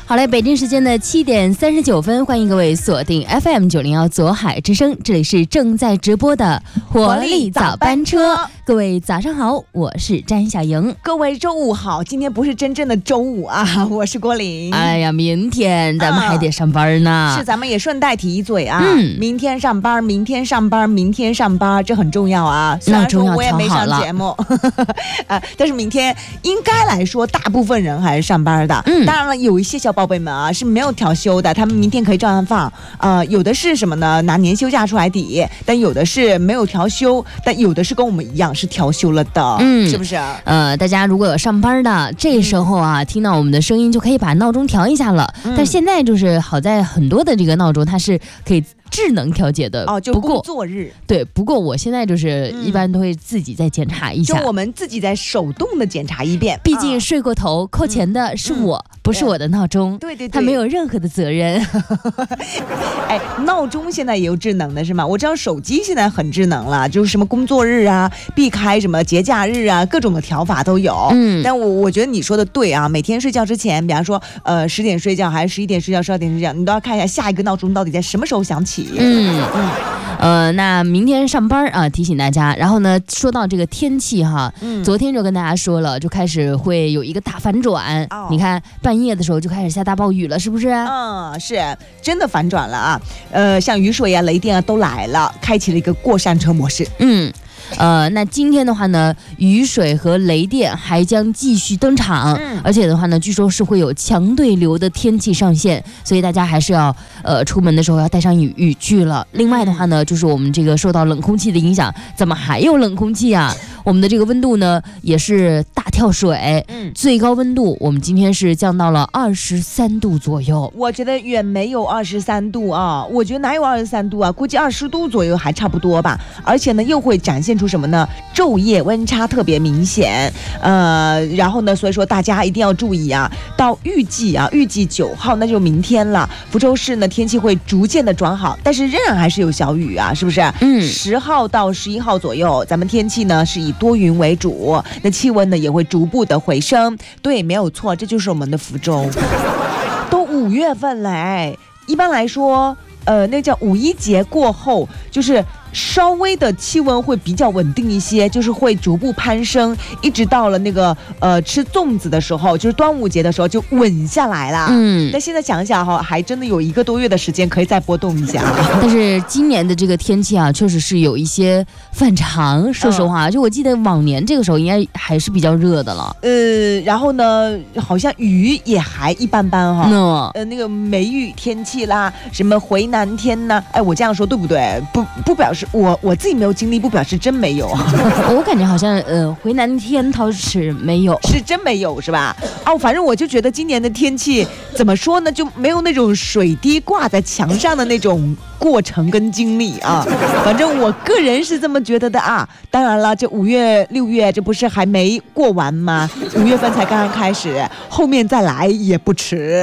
好嘞，北京时间的7点39分，欢迎各位锁定 FM 901左海之声，这里是正在直播的活力早班车。各位早上好，我是詹小莹。 各位周五好，今天不是真正的周五啊，我是郭玲。 哎呀，明天咱们还得上班呢。 是，咱们也顺带提一嘴啊，明天上班，明天上班，明天上班，这很重要啊。虽然说我也没上节目，但是明天应该来说，大部分人还是上班的。当然了，有一些小宝贝们啊是没有调休的，他们明天可以照样放。有的是什么呢？拿年休假出来抵，但有的是没有调休，但有的是跟我们一样是调休了的，是不是？ 大家如果有上班的，这时候啊，听到我们的声音就可以把闹钟调一下了。但现在就是好在很多的这个闹钟它是可以智能调节的哦，就工作日。 对，不过我现在就是一般都会自己再检查一下， 就我们自己再手动的检查一遍。 毕竟睡过头扣钱的是我，不是我的闹钟。 对对对， 它没有任何的责任。 哎，闹钟现在也有智能的是吗？我知道手机现在很智能了，就是什么工作日啊，避开什么节假日啊，各种的调法都有。但我觉得你说的对啊，每天睡觉之前，比方说10点睡觉还是11点睡觉12点睡觉，你都要看一下下一个闹钟到底在什么时候响起。 那明天上班啊，提醒大家。然后呢，说到这个天气哈，昨天就跟大家说了，就开始会有一个大反转。你看半夜的时候就开始下大暴雨了，是不是？ 是真的反转了啊。像雨水啊、雷电啊都来了，开启了一个过山车模式。 那今天的话呢，雨水和雷电还将继续登场，而且的话呢，据说是会有强对流的天气上线，所以大家还是要出门的时候要带上雨具了。另外的话呢，就是我们这个受到冷空气的影响，怎么还有冷空气啊？我们的这个温度呢也是大跳水，最高温度我们今天是降到了23度左右。 我觉得远没有23度啊，我觉得哪有23度啊，估计20度左右还差不多吧。而且呢，又会展现出什么呢？昼夜温差特别明显。然后呢，所以说大家一定要注意啊。到预计9号，那就明天了。福州市呢天气会逐渐的转好，但是仍然还是有小雨啊，是不是？10号到11号左右，咱们天气呢是以多云为主，那气温呢也会逐步的回升。对，没有错，这就是我们的福州。都5月份了，一般来说，那叫五一节过后，就是稍微的气温会比较稳定一些，就是会逐步攀升，一直到了那个吃粽子的时候，就是端午节的时候就稳下来了。但现在想想哈，还真的有1个多月的时间可以再波动一下。 但是今年的这个天气啊，确实是有一些反常。说实话，就我记得往年这个时候应该还是比较热的了。然后呢，好像雨也还一般般哈。那个梅雨天气啦，什么回南天呐，我这样说对不对？不表示我自己没有经历，不表示真没有。 我感觉好像回南天倒是没有， 是真没有是吧？反正我就觉得今年的天气怎么说呢，就没有那种水滴挂在墙上的那种过程跟经历啊。反正我个人是这么觉得的啊。当然了，这5月6月这不是还没过完吗？5月份才刚刚开始，后面再来也不迟。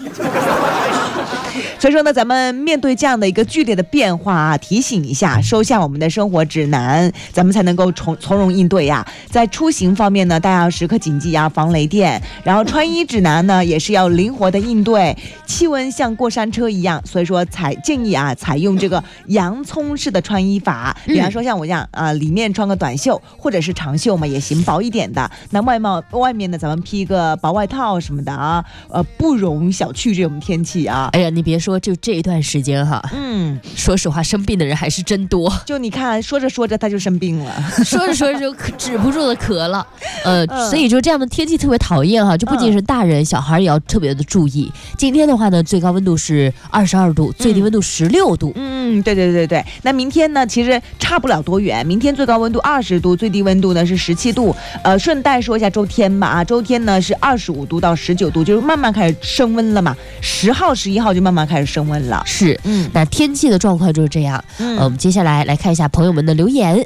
所以说呢，咱们面对这样的一个剧烈的变化啊，提醒一下，收下我们的生活指南，咱们才能够从容应对呀。在出行方面呢，大家要时刻谨记啊，防雷电。然后穿衣指南呢，也是要灵活的应对。气温像过山车一样，所以说建议啊，采用这个洋葱式的穿衣法。比方说像我这样啊，里面穿个短袖或者是长袖嘛，也行，薄一点的。那外面呢，咱们披个薄外套什么的啊，不容小觑这种天气啊。 哎呀，你别说，就这一段时间哈，说实话，生病的人还是真多。 就你看，说着说着他就生病了， 说着说着就止不住的咳了。所以就这样的天气特别讨厌哈，就不仅是大人，小孩也要特别的注意。今天的话呢，最高温度是22度，最低温度16度。 对。那明天呢，其实差不了多远。明天最高温度20度，最低温度呢是17度。顺带说一下周天吧啊，周天呢是25度到19度，就是慢慢开始升温了嘛。10号、11号就慢慢开始升温了。 是，那天气的状况就是这样。我们接下来看一下朋友们的留言。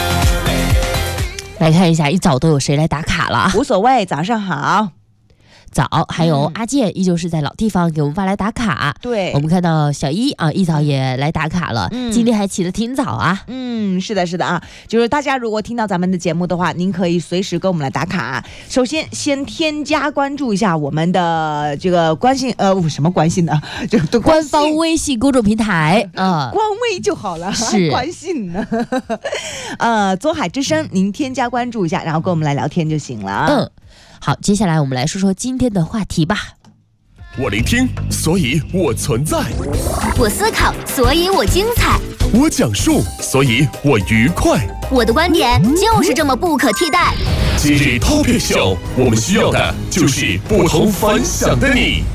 来看一下，一早都有谁来打卡了啊？ 无所谓，早上好。 早，还有阿健依旧是在老地方给我们发来打卡。 对， 我们看到小一啊，一早也来打卡了，今天还起得挺早啊。 是的，是的啊，就是大家如果听到咱们的节目的话，您可以随时跟我们来打卡。首先，先添加关注一下我们的这个什么关信呢？这个官方微信公众平台啊， 官微就好了， 是关信呢。左海之声，您添加关注一下，然后跟我们来聊天就行了。 好，接下来我们来说说今天的话题吧。 我聆听，所以我存在； 我思考，所以我精彩； 我讲述，所以我愉快。 我的观点就是这么不可替代。 今日 Topic Show，我们需要的就是不同凡响的你。